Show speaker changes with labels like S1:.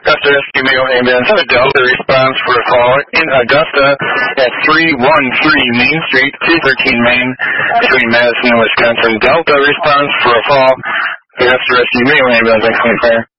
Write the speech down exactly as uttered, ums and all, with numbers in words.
S1: Augusta Rescue Mayo Ambulance, have a Delta response for a call in Augusta at three one three Main Street, two thirteen Main, between Madison and Wisconsin. Delta response for a call. Augusta Rescue Mayo Ambulance, excellent fire.